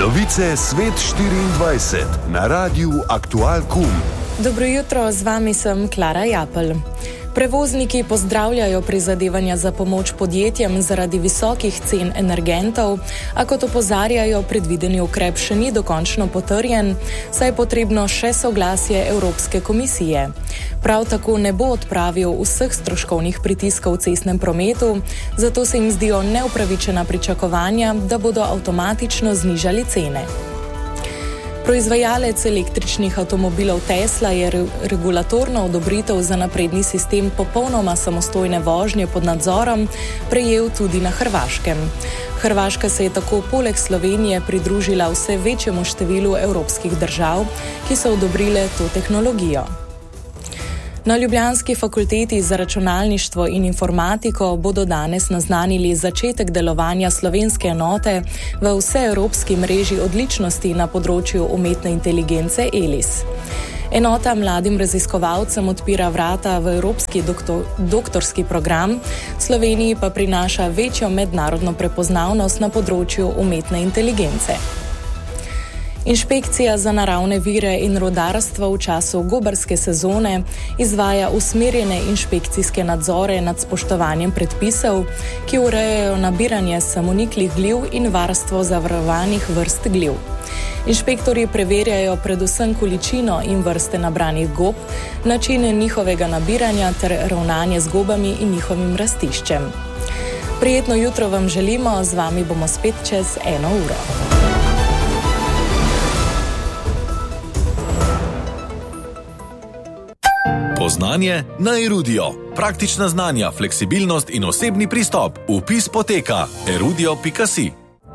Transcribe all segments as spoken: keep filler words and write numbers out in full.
Novice Svet štiriindvajset na Radiu Aktual Kum. Dobro jutro, z vami sem Klara Japelj. Prevozniki pozdravljajo prizadevanja za pomoč podjetjem zaradi visokih cen energentov, a kot opozarjajo, predvideni ukrep še ni dokončno potrjen, saj je potrebno še soglasje Evropske komisije. Prav tako ne bo odpravil vseh stroškovnih pritiskov v cestnem prometu, zato se jim zdijo neupravičena pričakovanja, da bodo avtomatično znižali cene. Proizvajalec električnih avtomobilov Tesla je re- regulatorno odobritev za napredni sistem popolnoma samostojne vožnje pod nadzorom prejel tudi na Hrvaškem. Hrvaška se je tako poleg Slovenije pridružila vse večjemu številu evropskih držav, ki so odobrile to tehnologijo. Na ljubljanski fakulteti za računalništvo in informatiko bodo danes naznanili začetek delovanja slovenske enote v vseevropski mreži odličnosti na področju umetne inteligence ELIS. Enota mladim raziskovalcem odpira vrata v evropski doktor, doktorski program, Sloveniji pa prinaša večjo mednarodno prepoznavnost na področju umetne inteligence. Inšpekcija za naravne vire in rudarstvo v času gobarske sezone izvaja usmerjene inšpekcijske nadzore nad spoštovanjem predpisov, ki urejajo nabiranje samoniklih gliv in varstvo zavarovanih vrst gliv. Inšpektorji preverjajo predvsem količino in vrste nabranih gob, načine njihovega nabiranja ter ravnanje z gobami in njihovim rastiščem. Prijetno jutro vam želimo, z vami bomo spet čez eno uro. Poznanje na Erudio. Praktična znanja, fleksibilnost in osebni pristop. Vpis poteka erudio pika si.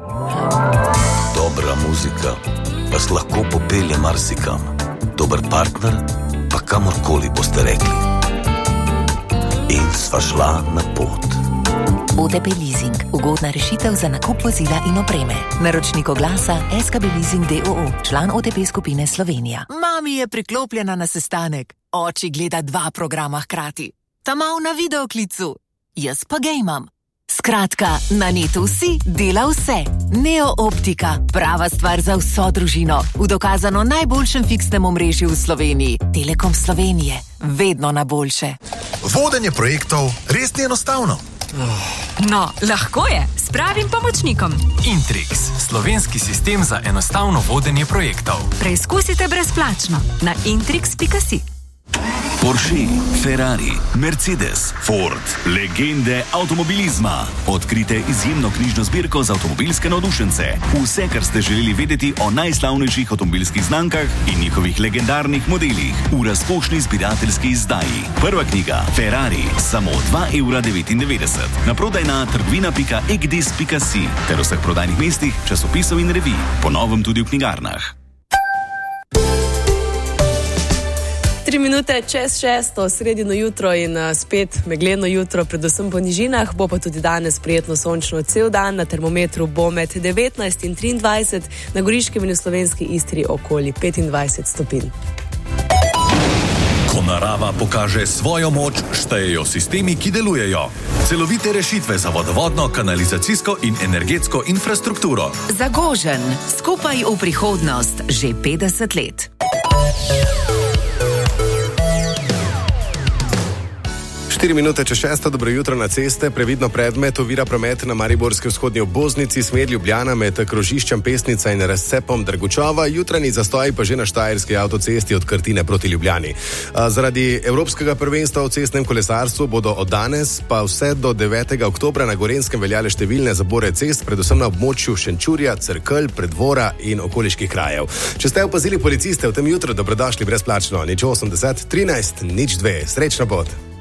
Dobra muzika vas lahko popelje marsikam. Dober partner pa kamorkoli boste rekli. In sva šla na pot. O T P Leasing. Ugodna rešitev za nakup vozila in opreme. Naročnik oglasa S K B Leasing d o o. Član O T P skupine Slovenija. Mami je priklopljena na sestanek. Oči gleda dva programa hkrati. Ta mal na videoklicu. Jaz pa gejmam. Skratka, na netu vsi dela vse. Neo Optika. Prava stvar za vso družino. V dokazano najboljšem fiksnem omrežju v Sloveniji. Telekom Slovenije. Vedno na boljše. Vodenje projektov res ni enostavno. No, lahko je, s pravim pomočnikom. Intrix, slovenski sistem za enostavno vodenje projektov. Preizkusite brezplačno na intrix pika si. Porsche, Ferrari, Mercedes, Ford, legende avtomobilizma. Odkrite izjemno knjižno zbirko za avtomobilske navdušence. Vse, kar ste želeli vedeti o najslavnejših avtomobilskih znamkah in njihovih legendarnih modelih v razkošni zbirateljski izdaji. Prva knjiga, Ferrari, samo dva evra devetindevetdeset. Na prodaj na trgovina pika egdis pika si ter vseh prodajnih mestih, časopisov in revij. Po novem tudi v knjigarnah. Tri minute čez šesto, sredino jutro in spet megleno jutro, predvsem po nižinah, bo pa tudi danes prijetno sončno cel dan, na termometru bo med devetnajst in triindvajset, na Goriškem in v slovenski Istri okoli petindvajset stopinj. Ko narava pokaže svojo moč, štejejo sistemi, ki delujejo. Celovite rešitve za vodovodno, kanalizacijsko in energetsko infrastrukturo. Zagožen, skupaj v prihodnost, že petdeset let. štiri minute čez šesto, dobro jutro na ceste, previdno predmet, ovira promet na mariborski vzhodni obvoznici, smer Ljubljana med krožiščem Pesnica in razcepom Dragučova, jutranji zastoj pa že na štajerski avtocesti od Krtine proti Ljubljani. A, zaradi Evropskega prvenstva v cestnem kolesarstvu bodo od danes pa vse do devetega oktobra na Gorenjskem veljale številne zabore cest, predvsem na območju Šenčurja, Cerkelj, Preddvora in okoliških krajev. Če ste opazili policiste v tem jutru, dobrodošli brezplačno, nič osemdeset, trinajst, nič dve, srečno pot.